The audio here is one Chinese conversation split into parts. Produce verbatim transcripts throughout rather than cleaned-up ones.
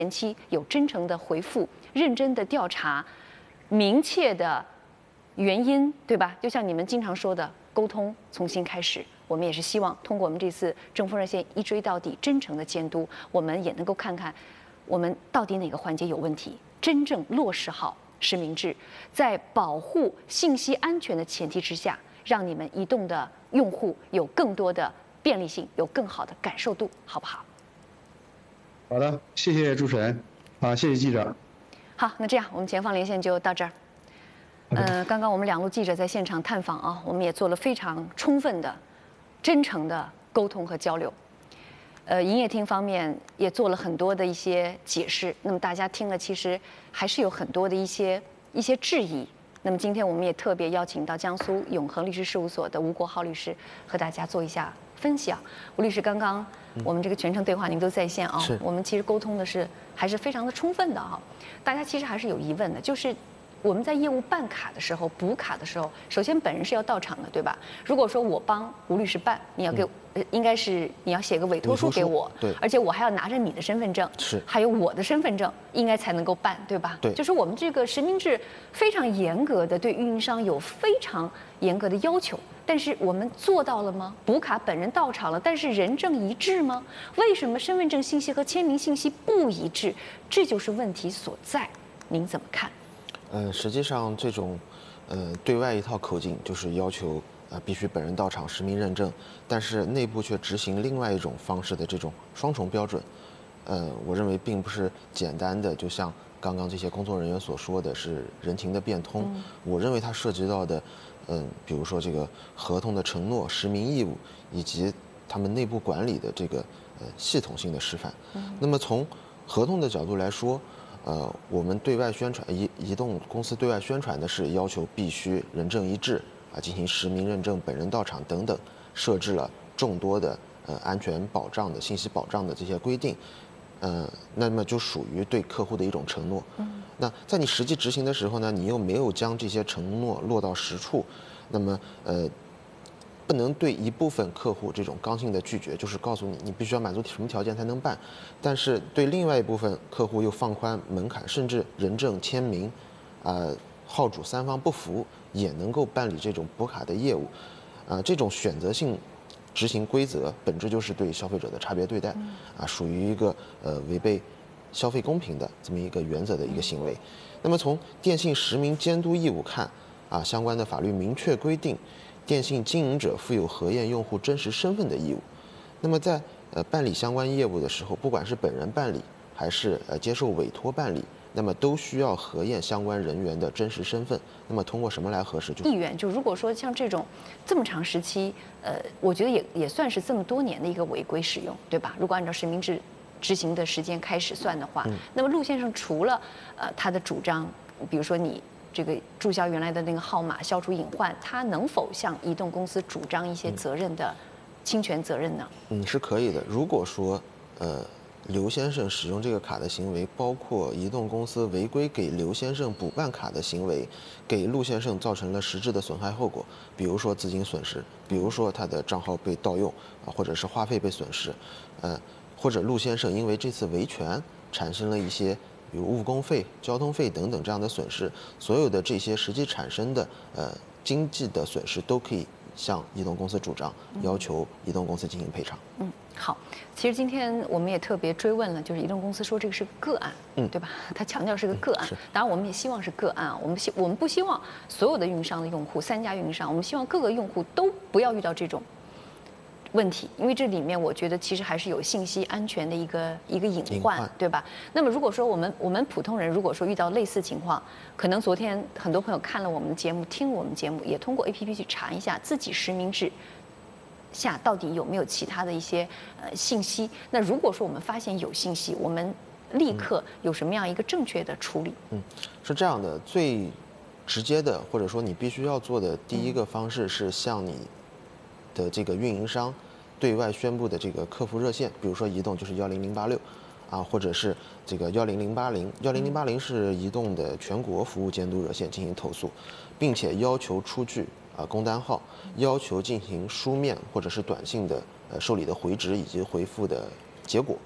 前期有真诚的回复、认真的调查、明确的原因，对吧？就像你们经常说的，沟通从新开始。我们也是希望通过我们这次正风热线一追到底，真诚的监督，我们也能够看看我们到底哪个环节有问题，真正落实好实名制，在保护信息安全的前提之下，让你们移动的用户有更多的便利性，有更好的感受度，好不好？ 好的，谢谢主持人，啊，谢谢记者。 好，那这样我们前方连线就到这儿。呃，刚刚我们两路记者在现场探访啊，我们也做了非常充分的、真诚的沟通和交流。呃，营业厅方面也做了很多的一些解释，那么大家听了其实还是有很多的一些一些质疑。那么今天我们也特别邀请到江苏永恒律师事务所的吴国浩律师和大家做一下分析啊。吴律师，刚刚我们这个全程对话您都在线啊，我们其实沟通的是还是非常的充分的哈。大家其实还是有疑问的，就是我们在业务办卡的时候、补卡的时候，首先本人是要到场的，对吧？如果说我帮吴律师办，你要给，呃，应该是你要写个委托书给我， 对， 而且我还要拿着你的身份证， 是， 还有我的身份证，应该才能够办，对吧？ 对， 就是我们这个实名制非常严格的，对运营商有非常严格的要求，但是我们做到了吗？补卡本人到场了，但是人证一致吗？为什么身份证信息和签名信息不一致？这就是问题所在，您怎么看？ 呃，实际上这种，呃，对外一套口径就是要求呃必须本人到场实名认证，但是内部却执行另外一种方式的这种双重标准，呃，我认为并不是简单的，就像刚刚这些工作人员所说的是人情的变通。嗯、我认为它涉及到的，嗯、呃，比如说这个合同的承诺、实名义务以及他们内部管理的这个呃系统性的示范。嗯、那么从合同的角度来说。呃，我们对外宣传移移动公司对外宣传的是要求必须人证一致啊，进行实名认证、本人到场等等，设置了众多的呃安全保障的信息保障的这些规定，呃，那么就属于对客户的一种承诺。嗯。那在你实际执行的时候呢，你又没有将这些承诺落到实处，那么呃。不能对一部分客户这种刚性的拒绝，就是告诉你你必须要满足什么条件才能办，但是对另外一部分客户又放宽门槛，甚至人证签名，呃，号主三方不服也能够办理这种补卡的业务，啊、呃，这种选择性执行规则本质就是对消费者的差别对待，啊，属于一个呃违背消费公平的这么一个原则的一个行为。那么从电信实名监督义务看，啊，相关的法律明确规定。电信经营者负有核验用户真实身份的义务。那么在呃办理相关业务的时候，不管是本人办理还是呃接受委托办理，那么都需要核验相关人员的真实身份。那么通过什么来核实？就意愿。就如果说像这种这么长时期，呃，我觉得也也算是这么多年的一个违规使用，对吧？如果按照实名制执行的时间开始算的话，嗯、那么陆先生除了呃他的主张，比如说你。这个注销原来的那个号码，消除隐患，他能否向移动公司主张一些责任的侵权责任呢？ 嗯，是可以的。如果说，呃，刘先生使用这个卡的行为，包括移动公司违规给刘先生补办卡的行为，给陆先生造成了实质的损害后果，比如说资金损失，比如说他的账号被盗用啊，或者是话费被损失，呃，或者陆先生因为这次维权产生了一些。比如误工费、交通费等等这样的损失，所有的这些实际产生的呃经济的损失都可以向移动公司主张，要求移动公司进行赔偿。 嗯，好。其实今天我们也特别追问了，就是移动公司说这个是个案，嗯，对吧？他强调是个个案， 嗯、 当然我们也希望是个案啊。我们希我们不希望所有的运营商的用户，三家运营商，我们希望各个用户都不要遇到这种。问题，因为这里面我觉得其实还是有信息安全的一个一个隐患，对吧？那么如果说我们我们普通人如果说遇到类似情况，可能昨天很多朋友看了我们的节目，听了我们节目，也通过 A P P 去查一下自己实名制下到底有没有其他的一些呃信息。那如果说我们发现有信息，我们立刻有什么样一个正确的处理？ 嗯，是这样的，最直接的或者说你必须要做的第一个方式是向你。的这个运营商对外宣布的这个客服热线，比如说移动就是幺零零八六，啊，或者是这个幺零零八零，幺零零八零是移动的全国服务监督热线进行投诉，并且要求出具啊工单号，要求进行书面或者是短信的呃受理的回执以及回复的结果，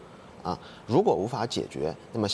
啊。如果无法解决，那么